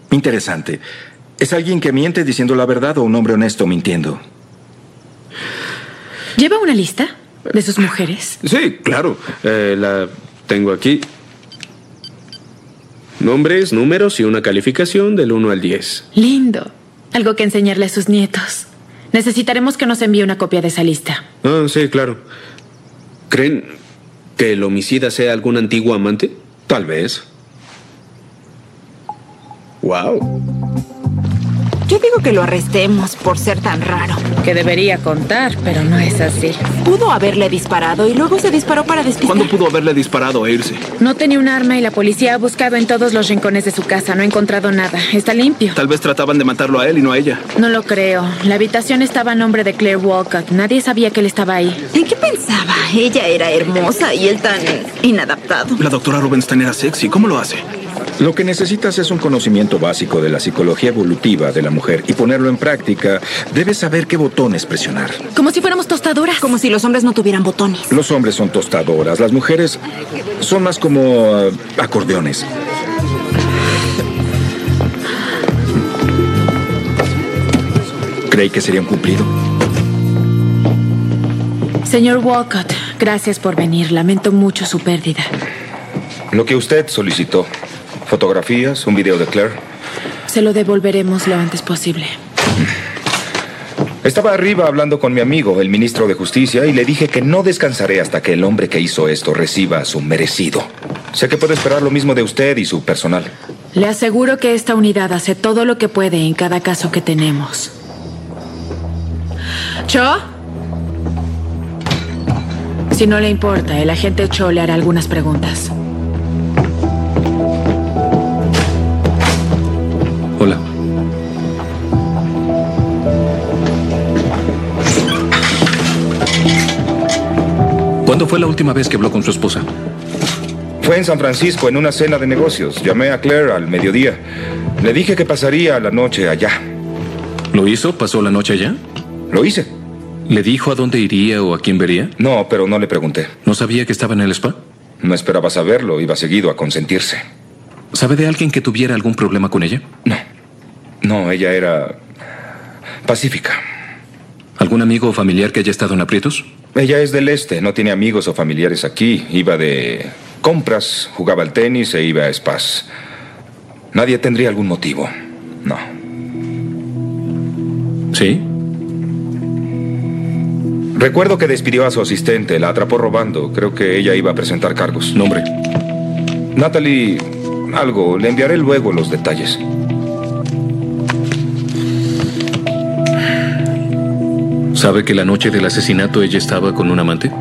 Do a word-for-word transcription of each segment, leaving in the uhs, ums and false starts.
Interesante. ¿Es alguien que miente diciendo la verdad o un hombre honesto mintiendo? ¿Lleva una lista de sus mujeres? Sí, claro. Eh, la tengo aquí. Nombres, números y una calificación del uno al diez. Lindo. Algo que enseñarle a sus nietos. Necesitaremos que nos envíe una copia de esa lista. Ah, sí, claro. ¿Creen que el homicida sea algún antiguo amante? Tal vez. Wow. Yo digo que lo arrestemos por ser tan raro. Que debería contar, pero no es así. Pudo haberle disparado y luego se disparó para despistar. ¿Cuándo pudo haberle disparado e irse? No tenía un arma y la policía ha buscado en todos los rincones de su casa. No ha encontrado nada. Está limpio. Tal vez trataban de matarlo a él y no a ella. No lo creo. La habitación estaba a nombre de Claire Walcott. Nadie sabía que él estaba ahí. ¿En qué pensaba? Ella era hermosa y él tan inadaptado. La doctora Rubenstein era sexy. ¿Cómo lo hace? Lo que necesitas es un conocimiento básico de la psicología evolutiva de la mujer y ponerlo en práctica. Debes saber qué botones presionar. Como si fuéramos tostadoras. Como si los hombres no tuvieran botones. Los hombres son tostadoras, las mujeres son más como uh, acordeones. ¿Creí que sería un cumplido? Señor Walcott, gracias por venir. Lamento mucho su pérdida. Lo que usted solicitó. Fotografías, un video de Claire. Se lo devolveremos lo antes posible. Estaba arriba hablando con mi amigo, el ministro de Justicia, y le dije que no descansaré hasta que el hombre que hizo esto reciba su merecido. Sé que puede esperar lo mismo de usted y su personal. Le aseguro que esta unidad hace todo lo que puede en cada caso que tenemos. ¿Cho? Si no le importa, el agente Cho le hará algunas preguntas. Hola. ¿Cuándo fue la última vez que habló con su esposa? Fue en San Francisco, en una cena de negocios. Llamé a Claire al mediodía. Le dije que pasaría la noche allá. ¿Lo hizo? ¿Pasó la noche allá? Lo hice. ¿Le dijo a dónde iría o a quién vería? No, pero no le pregunté. ¿No sabía que estaba en el spa? No esperaba saberlo. Iba seguido a consentirse. ¿Sabe de alguien que tuviera algún problema con ella? No. No, ella era pacífica. ¿Algún amigo o familiar que haya estado en aprietos? Ella es del este, no tiene amigos o familiares aquí. Iba de compras, jugaba al tenis e iba a spas. Nadie tendría algún motivo. No. ¿Sí? Recuerdo que despidió a su asistente, la atrapó robando. Creo que ella iba a presentar cargos. ¿Nombre? Natalie, algo. Le enviaré luego los detalles. ¿Sabe que la noche del asesinato ella estaba con un amante?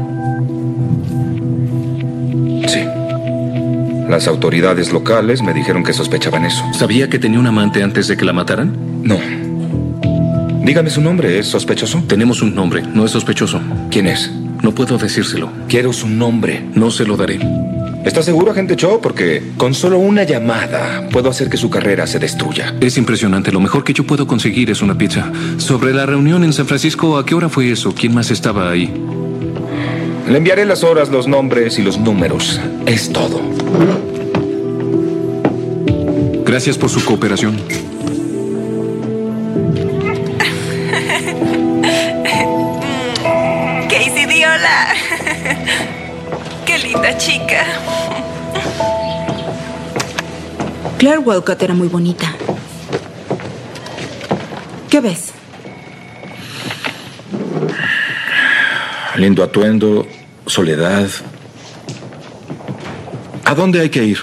Sí. Las autoridades locales me dijeron que sospechaban eso. ¿Sabía que tenía un amante antes de que la mataran? No. Dígame su nombre, ¿es sospechoso? Tenemos un nombre, no es sospechoso. ¿Quién es? No puedo decírselo. Quiero su nombre. No se lo daré. ¿Está seguro, agente Cho? Porque con solo una llamada puedo hacer que su carrera se destruya. Es impresionante. Lo mejor que yo puedo conseguir es una pizza. Sobre la reunión en San Francisco, ¿a qué hora fue eso? ¿Quién más estaba ahí? Le enviaré las horas, los nombres y los números. Es todo. Gracias por su cooperación. Casey, di hola. Qué linda chica. Claire Walcott era muy bonita. ¿Qué ves? Lindo atuendo, soledad. ¿A dónde hay que ir?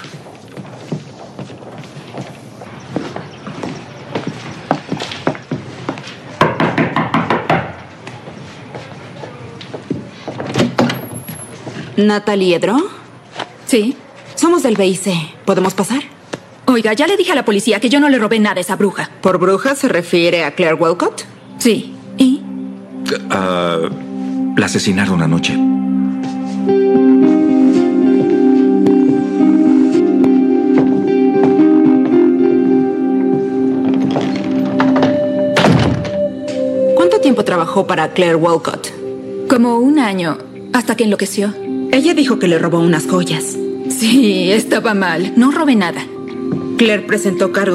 ¿Natalie Edro? Sí. Somos del B I C. ¿Podemos pasar? Oiga, ya le dije a la policía que yo no le robé nada a esa bruja. ¿Por bruja se refiere a Claire Walcott? Sí. ¿Y? Uh, la asesinaron anoche. ¿Cuánto tiempo trabajó para Claire Walcott? Como un año, hasta que enloqueció. Ella dijo que le robó unas joyas. Sí, estaba mal. No robé nada. Claire presentó cargos